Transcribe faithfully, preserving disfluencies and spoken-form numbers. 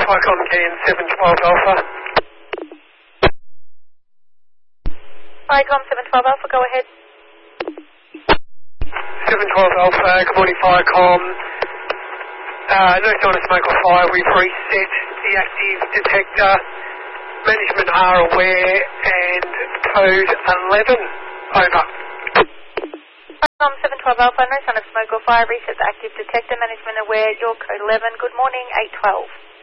Icon ten, seven twelve Alpha. Icon seven twelve Alpha, go ahead. seven twelve Alpha, good morning Firecom. Uh, no sign of smoke or fire, we've reset the active detector. Management are aware and code eleven, over. Icon seven twelve Alpha, no sign of smoke or fire, reset the active detector. Management aware, your code eleven. Good morning, eight twelve.